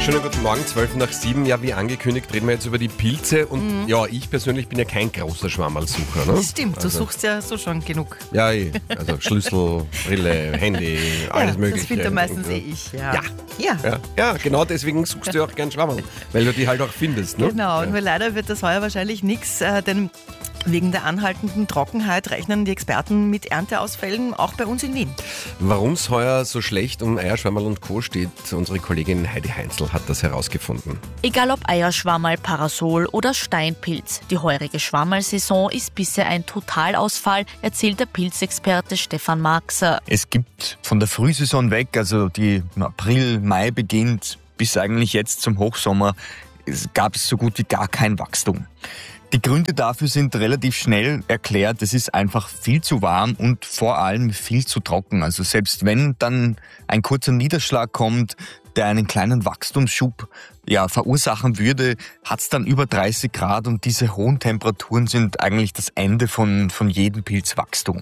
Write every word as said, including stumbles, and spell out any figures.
Schönen guten Morgen, zwölf nach sieben. Ja, wie angekündigt, reden wir jetzt über die Pilze. Und mhm. ja, ich persönlich bin ja kein großer Schwammerlsucher. Ne? Das stimmt, du also, suchst ja so schon genug. Ja, eh. Also Schlüssel, Brille, Handy, alles ja, Mögliche. Das finde meistens eh ich. Ja. Ja. Ja. Ja. ja, genau deswegen suchst du ja auch gern Schwammerl, weil du die halt auch findest. Ne? Genau, ja. und weil leider wird das heuer wahrscheinlich nichts, äh, denn wegen der anhaltenden Trockenheit rechnen die Experten mit Ernteausfällen, auch bei uns in Wien. Warum es heuer so schlecht um Eierschwammerl und Co. steht, unsere Kollegin Heidi Heinzl hat das herausgefunden. Egal ob Eierschwammerl, Parasol oder Steinpilz, die heurige Schwammerlsaison ist bisher ein Totalausfall, erzählt der Pilzexperte Stefan Marxer. Es gibt von der Frühsaison weg, also die im April, Mai beginnt, bis eigentlich jetzt zum Hochsommer, es gab es so gut wie gar kein Wachstum. Die Gründe dafür sind relativ schnell erklärt. Es ist einfach viel zu warm und vor allem viel zu trocken. Also selbst wenn dann ein kurzer Niederschlag kommt, der einen kleinen Wachstumsschub ja, verursachen würde, hat es dann über dreißig Grad und diese hohen Temperaturen sind eigentlich das Ende von, von jedem Pilzwachstum.